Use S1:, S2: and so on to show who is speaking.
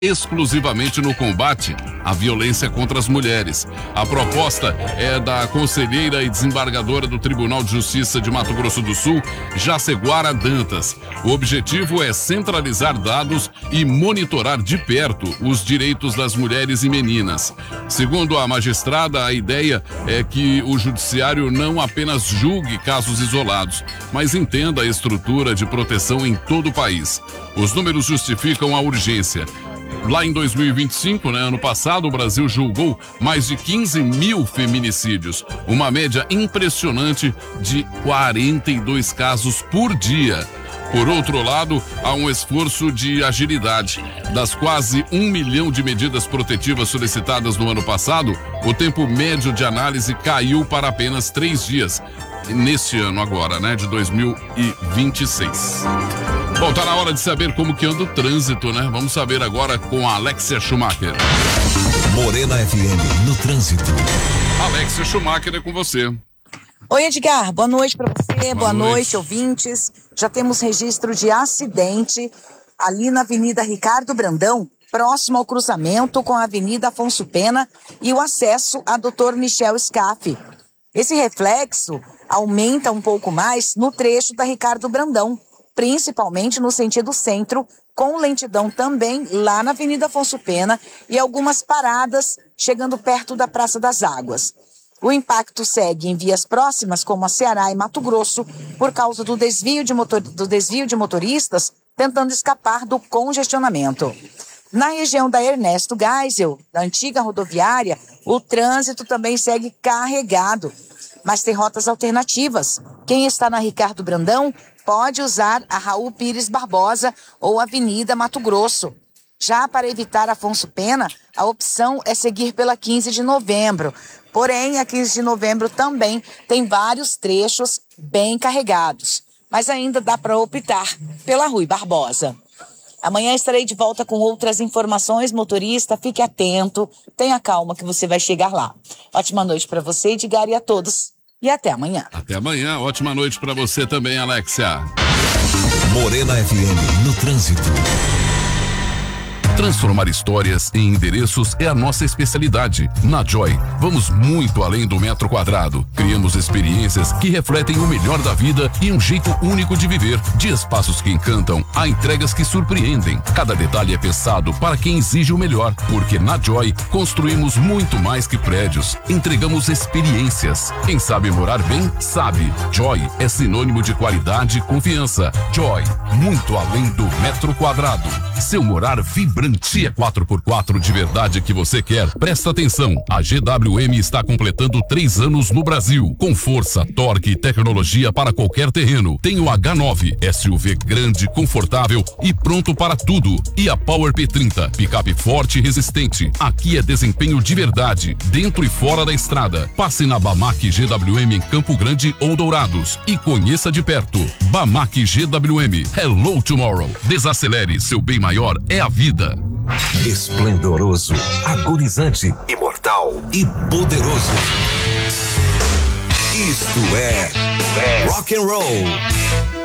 S1: exclusivamente no combate à violência contra as mulheres. A proposta é da conselheira e desembargadora do Tribunal de Justiça de Mato Grosso do Sul, Jaceguara Dantas. O objetivo é centralizar dados e monitorar de perto os direitos das mulheres e meninas. Segundo a magistrada, a ideia é que o judiciário não apenas julgue casos isolados, mas entenda a estrutura de proteção em todo o país. Os números justificam a urgência. Lá em 2025, ano passado, o Brasil julgou mais de 15 mil feminicídios, uma média impressionante de 42 casos por dia. Por outro lado, há um esforço de agilidade. Das quase 1 milhão de medidas protetivas solicitadas no ano passado, o tempo médio de análise caiu para apenas 3 dias. Neste ano agora, de 2026. Bom, tá na hora de saber como que anda o trânsito, né? Vamos saber agora com a Alexia Schumacher.
S2: Morena FM no trânsito.
S1: Alexia Schumacher, é com você.
S3: Oi, Edgar, boa noite para você, boa noite, ouvintes. Já temos registro de acidente ali na Avenida Ricardo Brandão, próximo ao cruzamento com a Avenida Afonso Pena e o acesso a Dr. Michel Scaffi. Esse reflexo aumenta um pouco mais no trecho da Ricardo Brandão, principalmente no sentido centro, com lentidão também lá na Avenida Afonso Pena e algumas paradas chegando perto da Praça das Águas. O impacto segue em vias próximas, como a Ceará e Mato Grosso, por causa do desvio de motoristas tentando escapar do congestionamento. Na região da Ernesto Geisel, da antiga rodoviária, o trânsito também segue carregado, mas tem rotas alternativas. Quem está na Ricardo Brandão pode usar a Raul Pires Barbosa ou a Avenida Mato Grosso. Já para evitar Afonso Pena, a opção é seguir pela 15 de novembro. Porém, a 15 de novembro também tem vários trechos bem carregados, mas ainda dá para optar pela Rui Barbosa. Amanhã estarei de volta com outras informações. Motorista, fique atento, tenha calma que você vai chegar lá. Ótima noite para você, Edgar, e a todos. E até amanhã.
S1: Até amanhã. Ótima noite para você também, Alexia.
S2: Morena FM no trânsito.
S1: Transformar histórias em endereços é a nossa especialidade. Na Joy, vamos muito além do metro quadrado. Criamos experiências que refletem o melhor da vida e um jeito único de viver. De espaços que encantam a entregas que surpreendem. Cada detalhe é pensado para quem exige o melhor, porque na Joy construímos muito mais que prédios. Entregamos experiências. Quem sabe morar bem, sabe. Joy é sinônimo de qualidade e confiança. Joy, muito além do metro quadrado. Seu morar vibrante é 4x4 de verdade que você quer. Presta atenção, a GWM está completando 3 anos no Brasil, com força, torque e tecnologia para qualquer terreno. Tem o H9, SUV grande, confortável e pronto para tudo. E a Power P30, picape forte e resistente. Aqui é desempenho de verdade, dentro e fora da estrada. Passe na Bamac GWM em Campo Grande ou Dourados e conheça de perto. Bamac GWM, Hello Tomorrow. Desacelere, seu bem maior é a vida.
S2: Esplendoroso, agonizante, imortal e poderoso. Isto é rock and roll.